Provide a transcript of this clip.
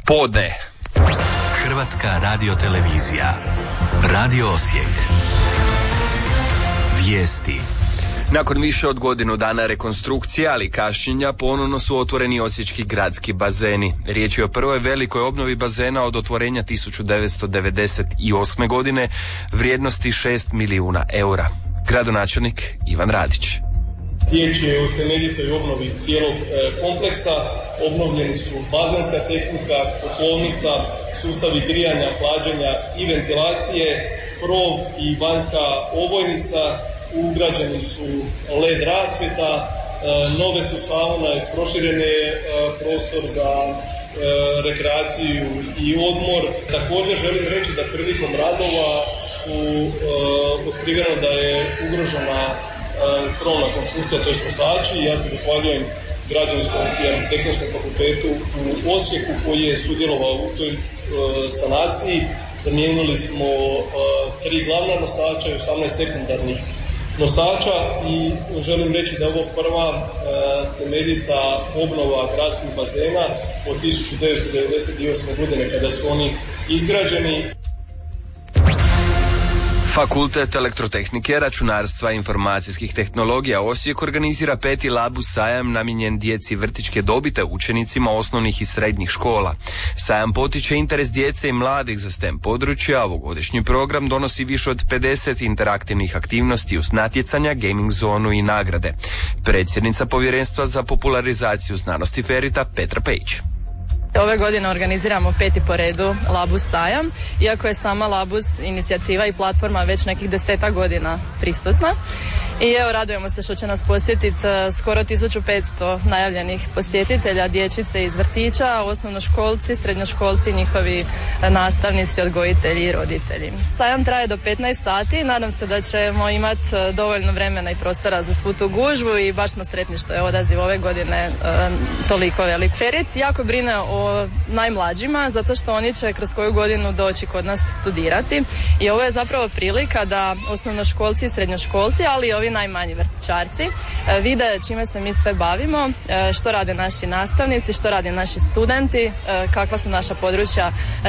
Podne. Hrvatska radiotelevizija. Radio Osijek. Vijesti. Nakon više od godinu dana rekonstrukcije, ali i kašnjenja, ponovno su otvoreni osječki gradski bazeni. Riječ je o prvoj velikoj obnovi bazena od otvorenja 1998. godine vrijednosti 6 milijuna eura. Gradonačelnik Ivan Radić. Riječ je o temeljitoj obnovi cijelog kompleksa. Obnovljeni su bazenska tehnika, kotlovnica, sustavi grijanja, hlađenja i ventilacije, krov i vanjska ovojnica, ugrađeni su LED rasvjeta, nove su saune, proširen je prostor za rekreaciju i odmor. Također želim reći da prilikom radova su otkriveno da je ugrožena krovna konstrukcija, to je nosači, i ja se zahvaljujem Građevinskom i arhitektonskom fakultetu u Osijeku koji je sudjelovao u toj sanaciji. Zamijenili smo 3 glavna nosača i 18 sekundarnih nosača i želim reći da je ovo prva temeljita obnova gradskih bazena od 1998. godine kada su oni izgrađeni. Fakultet elektrotehnike, računarstva i informacijskih tehnologija Osijek organizira 5. Labus sajam namijenjen djeci vrtićke dobi te učenicima osnovnih i srednjih škola. Sajam potiče interes djece i mladih za STEM područja, a ovogodišnji program donosi više od 50 interaktivnih aktivnosti uz natjecanja, gaming zonu i nagrade. Predsjednica Povjerenstva za popularizaciju znanosti Ferita Petra Pejić. Ove godine organiziramo 5. po redu Labus sajam, iako je sama Labus inicijativa i platforma već nekih 10 godina prisutna. I evo, radujemo se što će nas posjetiti skoro 1500 najavljenih posjetitelja, dječice iz vrtića, osnovnoškolci, srednjoškolci, njihovi nastavnici, odgojitelji i roditelji. Sajam traje do 15 sati, nadam se da ćemo imati dovoljno vremena i prostora za svu tu gužvu i baš smo sretni što je odaziv ove godine toliko velik. Ferit jako brine o najmlađima, zato što oni će kroz koju godinu doći kod nas studirati i ovo je zapravo prilika da osnovnoškolci i srednjoškolci, ali i ovi najmanji vrtićarci vide čime se mi sve bavimo, što rade naši nastavnici, što rade naši studenti, kakva su naša područja